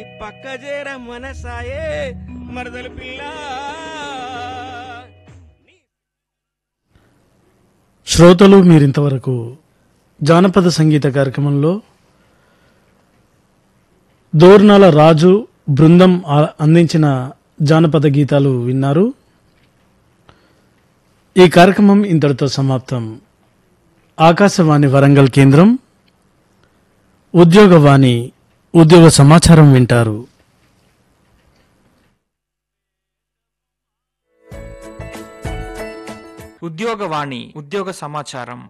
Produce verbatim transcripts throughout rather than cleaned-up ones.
పక్క చేర మనసాయే మరదల పిల్ల. శ్రోతలు మీరింతవరకు జానపద సంగీత కార్యక్రమంలో దోర్నాల రాజు బృందం అందించిన జానపద గీతాలు విన్నారు. ఈ కార్యక్రమం ఇంతటితో సమాప్తం. ఆకాశవాణి వరంగల్ కేంద్రం ఉద్యోగవాణి ఉద్యోగ సమాచారం వింటారు. ఉద్యోగవాణి ఉద్యోగ సమాచారం.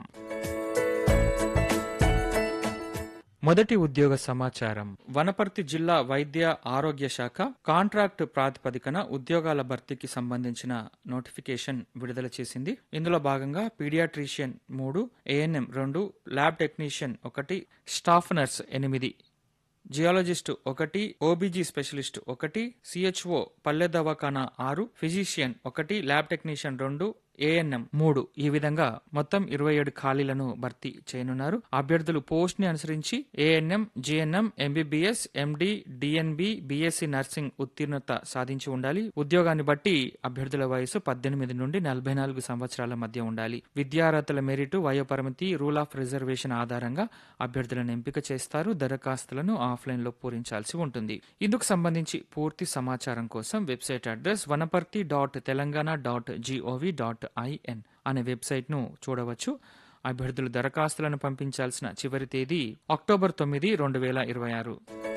మొదటి ఉద్యోగ సమాచారం. వనపర్తి జిల్లా వైద్య ఆరోగ్య శాఖ కాంట్రాక్ట్ ప్రాతిపదికన ఉద్యోగాల భర్తీకి సంబంధించిన నోటిఫికేషన్ విడుదల చేసింది. ఇందులో భాగంగా పీడియాట్రిషియన్ మూడు, ఏఎన్ఎం రెండు, ల్యాబ్ టెక్నీషియన్ ఒకటి, స్టాఫ్ నర్స్ ఎనిమిది, జియాలజిస్టు ఒకటి, ఓబీజీ స్పెషలిస్ట్ ఒకటి, సిహెచ్ఓ పల్లె దవాఖానా ఆరు, ఫిజిషియన్ ఒకటి, ల్యాబ్ టెక్నీషియన్ రెండు, ఏఎన్ఎం మూడు, ఈ విధంగా మొత్తం ఇరవై ఏడు ఖాళీలను భర్తీ చేయనున్నారు. అభ్యర్థులు పోస్ట్ ని అనుసరించి ఏఎన్ఎం, జిఎన్ఎం, ఎంబీబీఎస్, ఎండి, డిఎన్బి, బీఎస్సీ నర్సింగ్ ఉత్తీర్ణత సాధించి ఉండాలి. ఉద్యోగాన్ని బట్టి అభ్యర్థుల వయసు పద్దెనిమిది నుండి నలభై నాలుగు సంవత్సరాల మధ్య ఉండాలి. విద్యార్హతల మెరిట్, వయోపరిమితి, రూల్ ఆఫ్ రిజర్వేషన్ ఆధారంగా అభ్యర్థులను ఎంపిక చేస్తారు. దరఖాస్తులను ఆఫ్లైన్ లో పూరించాల్సి ఉంటుంది. ఇందుకు సంబంధించి పూర్తి సమాచారం కోసం website address Wanaparthy dot Telangana dot GOV dot IN అనే వెబ్సైట్ ను చూడవచ్చు. అభ్యర్థులు దరఖాస్తులను పంపించాల్సిన చివరి తేదీ అక్టోబర్ తొమ్మిది రెండు వేల ఇరవై ఆరు.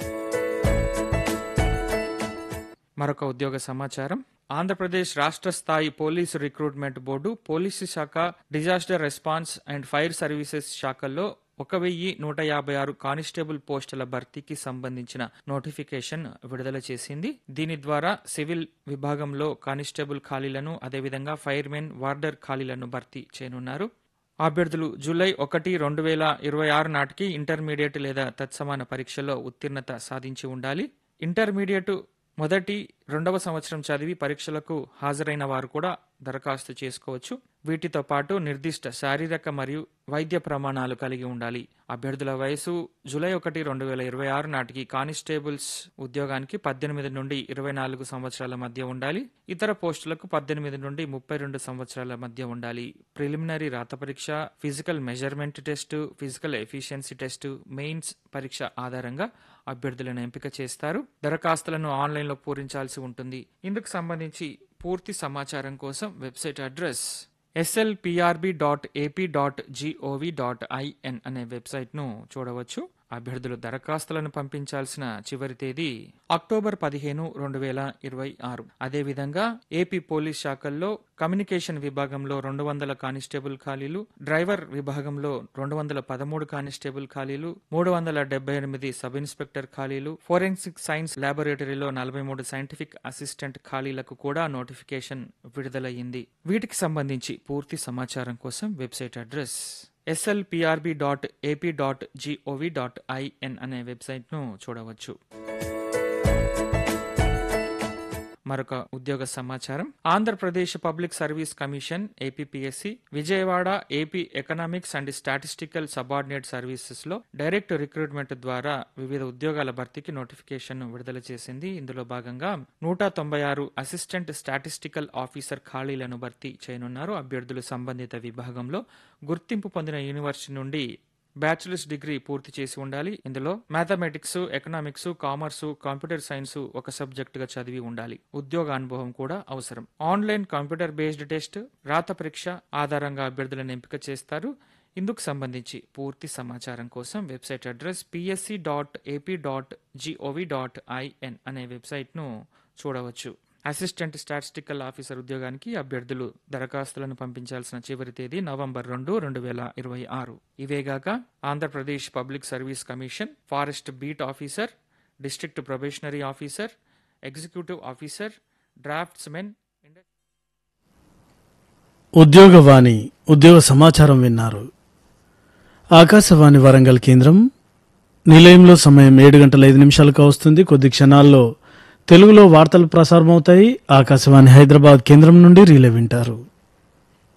మరొక ఉద్యోగ సమాచారం. ఆంధ్రప్రదేశ్ రాష్ట్ర స్థాయి పోలీసు రిక్రూట్మెంట్ బోర్డు పోలీసు శాఖ, disaster response and fire services శాఖల్లో ఒక వెయ్యి నూట యాభై ఆరు కానిస్టేబుల్ పోస్టుల భర్తీకి సంబంధించిన నోటిఫికేషన్ విడుదల చేసింది. దీని ద్వారా సివిల్ విభాగంలో కానిస్టేబుల్ ఖాళీలను, అదేవిధంగా ఫైర్మెన్, వార్డర్ ఖాళీలను భర్తీ చేయనున్నారు. అభ్యర్థులు జూలై ఒకటి రెండు వేల ఇరవై ఆరు నాటికి ఇంటర్మీడియట్ లేదా తత్సమాన పరీక్షలో ఉత్తీర్ణత సాధించి ఉండాలి. ఇంటర్మీడియట్ మొదటి, రెండవ సంవత్సరం చదివి పరీక్షలకు హాజరైన వారు కూడా దరఖాస్తు చేసుకోవచ్చు. వీటితో పాటు నిర్దిష్ట శారీరక మరియు వైద్య ప్రమాణాలు కలిగి ఉండాలి. అభ్యర్థుల వయసు జూలై ఒకటి రెండు వేల ఇరవై ఆరు నాటికి కానిస్టేబుల్స్ ఉద్యోగానికి పద్దెనిమిది నుండి ఇరవై నాలుగు సంవత్సరాల మధ్య ఉండాలి. ఇతర పోస్టులకు పద్దెనిమిది నుండి ముప్పై రెండు సంవత్సరాల మధ్య ఉండాలి. ప్రిలిమినరీ రాత పరీక్ష, physical measurement test, physical efficiency test, mains పరీక్ష ఆధారంగా అభ్యర్థులను ఎంపిక చేస్తారు. దరఖాస్తులను ఆన్లైన్ లో పూరించాల్సి ఉంటుంది. ఇందుకు సంబంధించి పూర్తి సమాచారం కోసం website address SLPRB dot AP dot GOV dot IN అనే వెబ్సైట్ ను చూడవచ్చు. అభ్యర్థులు దరఖాస్తులను పంపించాల్సిన చివరి తేదీ అక్టోబర్ పదిహేను రెండు వేల ఇరవై ఆరు. అదేవిధంగా ఏపీ పోలీస్ శాఖల్లో కమ్యూనికేషన్ విభాగంలో రెండు వందల కానిస్టేబుల్ ఖాళీలు, డ్రైవర్ విభాగంలో రెండు వందల పదమూడు కానిస్టేబుల్ ఖాళీలు, మూడు వందల డెబ్బై ఎనిమిది సబ్ ఇన్స్పెక్టర్ ఖాళీలు, ఫోరెన్సిక్ సైన్స్ ల్యాబొరేటరీలో నలభై మూడు సైంటిఫిక్ అసిస్టెంట్ ఖాళీలకు కూడా నోటిఫికేషన్ విడుదలయ్యింది. వీటికి సంబంధించి పూర్తి సమాచారం కోసం website address SLPRB dot AP dot GOV dot IN అనే వెబ్సైట్ ను చూడవచ్చు. మరొక ఉద్యోగ సమాచారం. Andhra Pradesh public service commission APPSC Vijayawada AP economics and statistical subordinate services లో డైరెక్ట్ రిక్రూట్మెంట్ ద్వారా వివిధ ఉద్యోగాల భర్తీకి నోటిఫికేషన్ విడుదల చేసింది. ఇందులో భాగంగా నూట తొంభై ఆరు అసిస్టెంట్ స్టాటిస్టికల్ ఆఫీసర్ ఖాళీలను భర్తీ చేయనున్నారు. అభ్యర్థులు సంబంధిత విభాగంలో గుర్తింపు పొందిన యూనివర్సిటీ నుండి బ్యాచిలర్స్ డిగ్రీ పూర్తి చేసి ఉండాలి. ఇందులో mathematics, economics, commerce, computer science ఒక సబ్జెక్ట్ గా చదివి ఉండాలి. ఉద్యోగ అనుభవం కూడా అవసరం. ఆన్లైన్ కంప్యూటర్ బేస్డ్ టెస్ట్, రాత పరీక్ష ఆధారంగా అభ్యర్థులను ఎంపిక చేస్తారు. ఇందుకు సంబంధించి పూర్తి సమాచారం కోసం website address PSC dot AP dot GOV dot IN అనే వెబ్సైట్ ను చూడవచ్చు. అసిస్టెంట్ స్టాటిస్టికల్ ఆఫీసర్ ఉద్యోగానికి అభ్యర్థులు దరఖాస్తులను పంపించాల్సిన చివరి తేదీ నవంబర్ రెండు రెండు వేల ఇరవై ఆరు. ఇవేగాక Andhra Pradesh public service commission forest beat officer, district probationary officer, executive officer, draughtsmen. ఉద్యోగవాణి ఉద్యోగ సమాచారం విన్నారు. ఆకాశవాణి వరంగల్ కేంద్రం నిలయంలో సమయం ఏడు గంటల ఐదు నిమిషాలకు వస్తుంది. కొద్ది క్షణాల్లో తెలుగులో వార్తలు ప్రసారమవుతాయి. ఆకాశవాణి హైదరాబాద్ కేంద్రం నుండి రీలే వింటారు.